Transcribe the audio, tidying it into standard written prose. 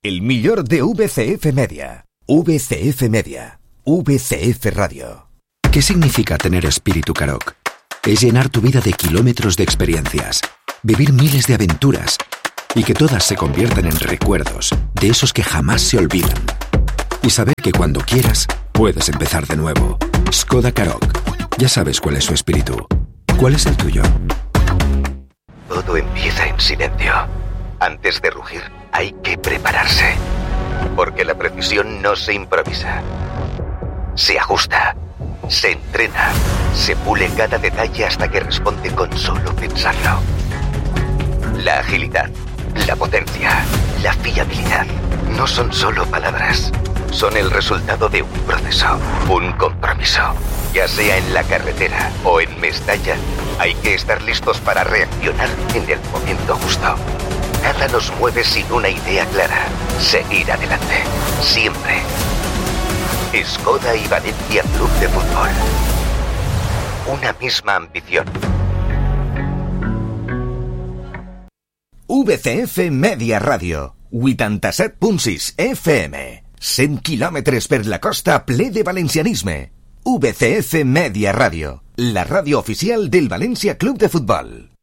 el millor de VCF Media. VCF Media. VCF Radio. ¿Qué significa tener espíritu Karoq? Es llenar tu vida de kilómetros de experiencias, vivir miles de aventuras y que todas se conviertan en recuerdos de esos que jamás se olvidan. Y saber que cuando quieras, puedes empezar de nuevo. Skoda Karoq. Ya sabes cuál es su espíritu. ¿Cuál es el tuyo? Todo empieza en silencio. Antes de rugir, hay que prepararse. Porque la precisión no se improvisa. Se ajusta, se entrena, se pule cada detalle hasta que responde con solo pensarlo. La agilidad, la potencia, la fiabilidad no son solo palabras. Son el resultado de un proceso, un compromiso. Ya sea en la carretera o en Mestalla, hay que estar listos para reaccionar en el momento justo. Nada nos mueve sin una idea clara. Seguir adelante. Siempre. Skoda y Valencia Club de Fútbol. Una misma ambición. VCF Media Radio. 87.6 FM. 100 quilòmetres per la costa ple de valencianisme. VCF Media Radio. La ràdio oficial del València Club de Futbol.